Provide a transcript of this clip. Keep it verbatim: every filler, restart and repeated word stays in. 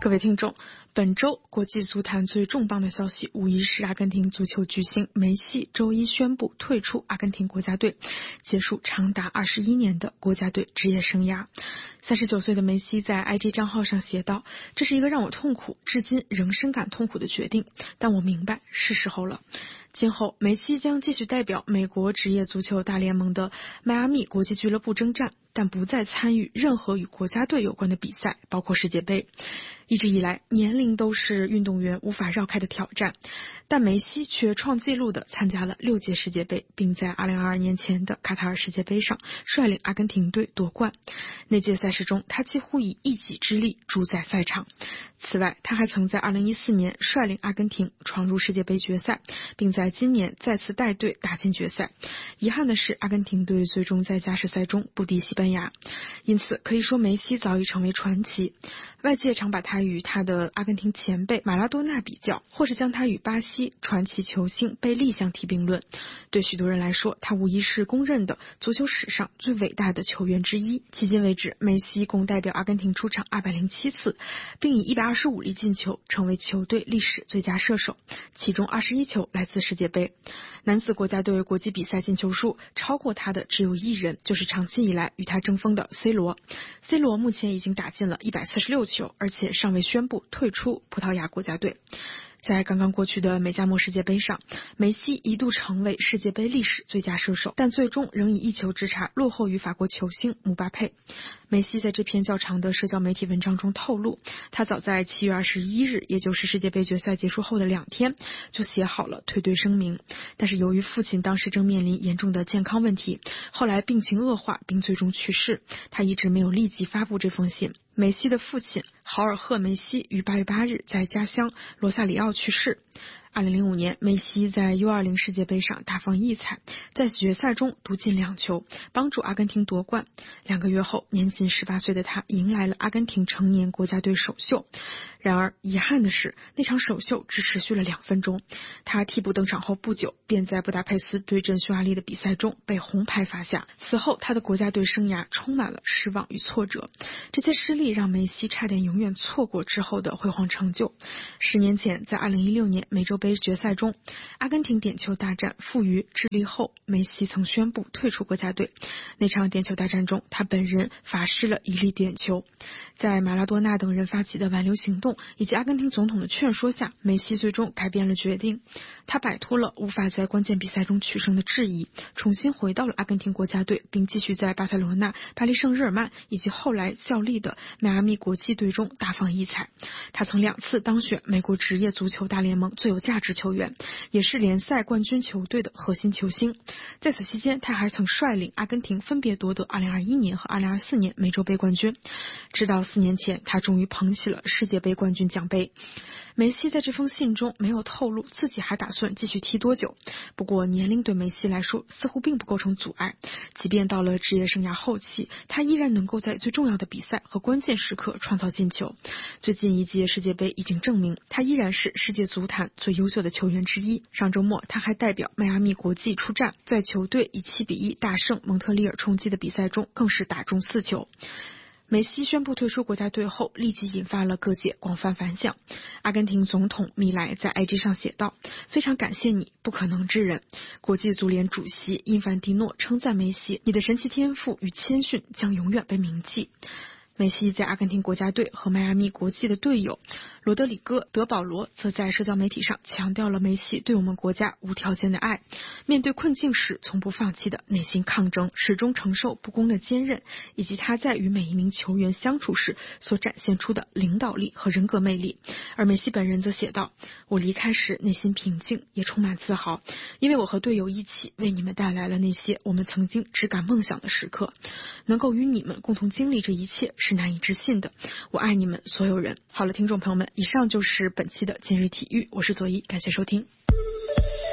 各位听众，本周国际足坛最重磅的消息，无疑是阿根廷足球巨星梅西周一宣布退出阿根廷国家队，结束长达二十一年的国家队职业生涯。三十九岁的梅西在 I G 账号上写道：“这是一个让我痛苦，至今仍深感痛苦的决定，但我明白是时候了。”今后，梅西将继续代表美国职业足球大联盟的迈阿密国际俱乐部征战，但不再参与任何与国家队有关的比赛，包括世界杯。一直以来，年龄都是运动员无法绕开的挑战，但梅西却创纪录地参加了六届世界杯，并在二零二二年前的卡塔尔世界杯上率领阿根廷队夺冠。那届赛事中，他几乎以一己之力主宰赛场。此外，他还曾在二零一四年率领阿根廷闯入世界杯决赛，并在今年再次带队打进决赛。遗憾的是，阿根廷队最终在加时赛中不敌西班牙，因此可以说梅西早已成为传奇。外界常把他与他的阿根廷前辈马拉多纳比较，或是将他与巴西传奇球星贝利相提并论。对许多人来说，他无疑是公认的足球史上最伟大的球员之一。迄今为止，梅西共代表阿根廷出场二百零七次，并以一百二十五粒进球成为球队历史最佳射手，其中二十一球来自世界杯。男子国家队国际比赛进球数超过他的只有一人，就是长期以来与他争锋的 C 罗。C 罗目前已经打进了一百四十六球，而且尚未宣布退出葡萄牙国家队。在刚刚过去的美加墨世界杯上，梅西一度成为世界杯历史最佳射手，但最终仍以一球之差落后于法国球星姆巴佩。梅西在这篇较长的社交媒体文章中透露，他早在七月二十一日，也就是世界杯决赛结束后的两天，就写好了退队声明。但是由于父亲当时正面临严重的健康问题，后来病情恶化并最终去世，他一直没有立即发布这封信。梅西的父亲豪尔赫·梅西于八月八日在家乡罗萨里奥去世。二零零五年，梅西在 U 二十 世界杯上大放异彩，在决赛中独进两球，帮助阿根廷夺冠。两个月后，年仅十八岁的他迎来了阿根廷成年国家队首秀。然而，遗憾的是，那场首秀只持续了两分钟。他替补登场后不久，便在布达佩斯对阵匈牙利的比赛中被红牌罚下。此后，他的国家队生涯充满了失望与挫折。这些失利让梅西差点永远错过之后的辉煌成就。十年前，在二零一六年美洲杯决赛中，阿根廷点球大战负于智利后，梅西曾宣布退出国家队。那场点球大战中，他本人罚失了一粒点球。在马拉多纳等人发起的挽留行动以及阿根廷总统的劝说下，梅西最终改变了决定。他摆脱了无法在关键比赛中取胜的质疑，重新回到了阿根廷国家队，并继续在巴塞罗那、巴黎圣日耳曼以及后来效力的迈阿密国际队中大放异彩。他曾两次当选美国职业足球大联盟最有价值球员，也是联赛冠军球队的核心球星。在此期间，他还曾率领阿根廷分别夺得二零二一年和二零二四年美洲杯冠军。直到四年前，他终于捧起了世界杯冠军奖杯。梅西在这封信中没有透露自己还打算继续踢多久，不过年龄对梅西来说似乎并不构成阻碍。即便到了职业生涯后期，他依然能够在最重要的比赛和关键时刻创造进球。最近一届世界杯已经证明，他依然是世界足坛最优秀的球员之一。上周末，他还代表迈阿密国际出战，在球队以七比一大胜蒙特利尔冲击的比赛中，更是打中四球。梅西宣布退出国家队后，立即引发了各界广泛反响。阿根廷总统米莱在 I G 上写道：“非常感谢你，不可能之人。”国际足联主席因凡蒂诺称赞梅西：“你的神奇天赋与谦逊将永远被铭记。”梅西在阿根廷国家队和迈阿密国际的队友罗德里戈·德保罗则在社交媒体上强调了梅西对我们国家无条件的爱，面对困境时从不放弃的内心抗争，始终承受不公的坚韧，以及他在与每一名球员相处时所展现出的领导力和人格魅力。而梅西本人则写道：“我离开时内心平静，也充满自豪，因为我和队友一起为你们带来了那些我们曾经只敢梦想的时刻。能够与你们共同经历这一切是难以置信的，我爱你们所有人。”好了，听众朋友们，以上就是本期的今日体育，我是左一，感谢收听。